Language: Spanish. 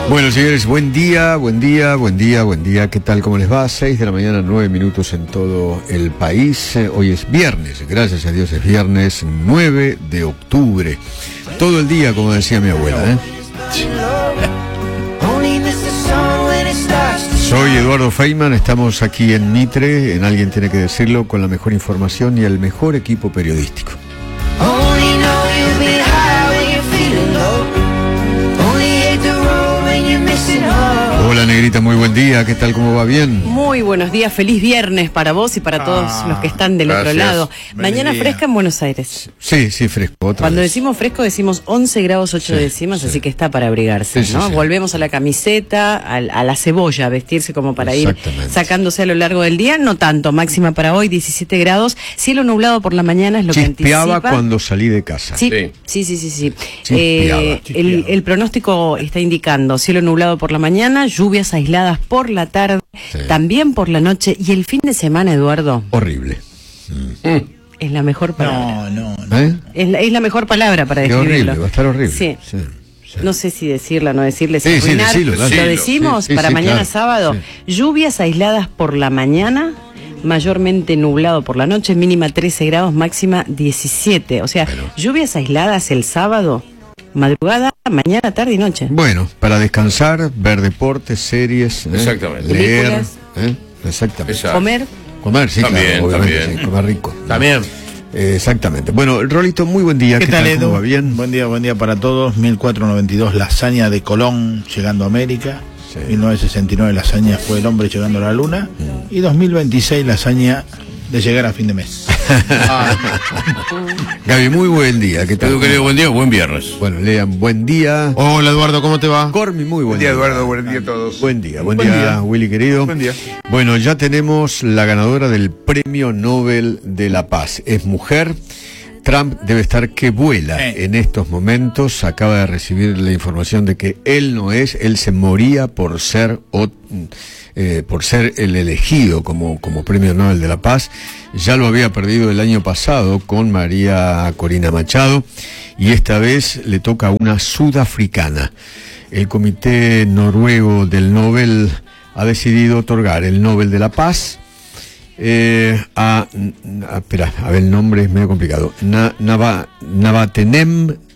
Bueno, señores, buen día. ¿Qué tal? ¿Cómo les va? 6 de la mañana, 9 minutos en todo el país. Hoy es viernes, gracias a Dios es viernes 9 de octubre. Todo el día, como decía mi abuela, Soy Eduardo Feynman, estamos aquí en Mitre, en Alguien Tiene que Decirlo, con la mejor información y el mejor equipo periodístico. Hola Negrita, muy buen día, ¿qué tal? ¿Cómo va? ¿Bien? Muy buenos días, feliz viernes para vos y para todos los que están del otro lado. Mañana fresca en Buenos Aires. Sí, fresco. Cuando decimos fresco decimos 11 grados 8 décimas, así que está para abrigarse, ¿no? Sí. Volvemos a la camiseta, a la cebolla, a vestirse como para ir sacándose a lo largo del día. No tanto, máxima para hoy 17 grados, cielo nublado por la mañana es lo que anticipa. Chispeaba cuando salí de casa. Sí. El pronóstico está indicando cielo nublado por la mañana, lluvias aisladas por la tarde, también por la noche y el fin de semana, Eduardo. Horrible. Es la mejor palabra. No. Es la mejor palabra para describirlo. Horrible, va a estar horrible. Sí. No sé si decirla o no decirle. Sí, decilo, lo decimos para mañana sábado. Lluvias aisladas por la mañana, mayormente nublado por la noche, mínima 13 grados, máxima 17. O sea, lluvias aisladas el sábado, madrugada, mañana, tarde y noche. Bueno, para descansar, ver deportes, series, exactamente, leer, exactamente. Exacto. Comer, sí, también, claro, obviamente, sí, comer rico. También. Exactamente. Bueno, Rolito, muy buen día. ¿Qué tal, Edu? ¿Cómo va? Bien. Buen día para todos. 1492, la hazaña de Colón llegando a América. 1969, la hazaña fue el hombre llegando a la luna. Y 2026, la hazaña de llegar a fin de mes. Gaby, muy buen día. ¿Qué tal? Edu, querido, buen día, buen viernes. Bueno, Lean, buen día. Hola, Eduardo, ¿cómo te va? Cormi, muy buen día. Eduardo, buen día a todos. Buen día, Willy, querido. Buen día. Bueno, ya tenemos la ganadora del Premio Nobel de la Paz. Es mujer. Trump debe estar que vuela en estos momentos. Acaba de recibir la información de que él no es, él se moría por ser el elegido como Premio Nobel de la Paz. Ya lo había perdido el año pasado con María Corina Machado y esta vez le toca a una sudafricana. El Comité Noruego del Nobel ha decidido otorgar el Nobel de la Paz espera, a ver, el nombre es medio complicado. Navatenem